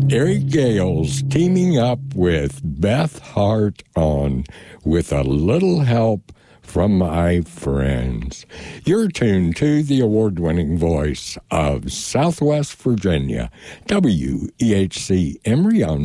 Eric Gales teaming up with Beth Hart on With a Little Help from My Friends. You're tuned to the award-winning voice of Southwest Virginia, WEHC Emory on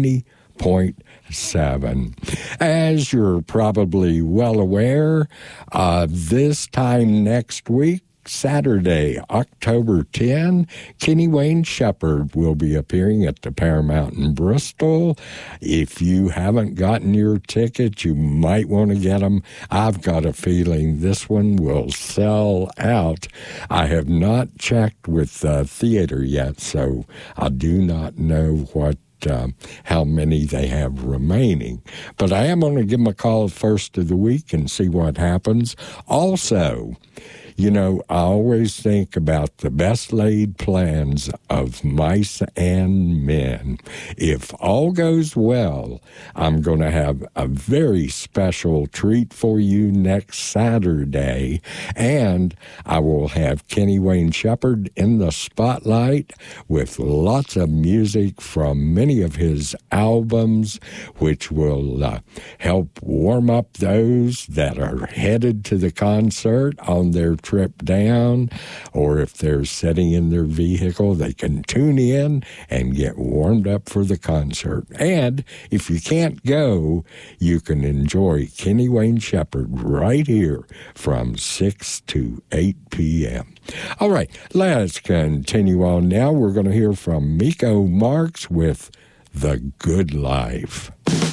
90.7. As you're probably well aware, this time next week, Saturday, October 10, Kenny Wayne Shepherd will be appearing at the Paramount in Bristol. If you haven't gotten your ticket, you might want to get them. I've got a feeling this one will sell out. I have not checked with the theater yet, so I do not know how many they have remaining. But I am going to give them a call first of the week and see what happens. Also, you know, I always think about the best laid plans of mice and men. If all goes well, I'm going to have a very special treat for you next Saturday, and I will have Kenny Wayne Shepherd in the spotlight with lots of music from many of his albums, which will help warm up those that are headed to the concert on their trip down, or if they're sitting in their vehicle, they can tune in and get warmed up for the concert. And if you can't go, you can enjoy Kenny Wayne Shepherd right here from 6 to 8 p.m. All right, let's continue on now. We're going to hear from Miko Marks with The Good Life.